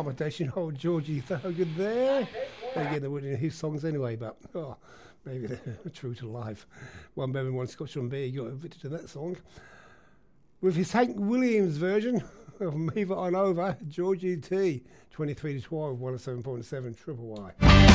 accommodation. Oh, Georgie Thorogood there. Again, they weren't in his songs anyway, but maybe they're true to life. One Bevan, one Scotch on Beer, got invited to that song. With his Hank Williams version of Move It On Over, Georgie T, 23 to 12, 107.7 Triple Y.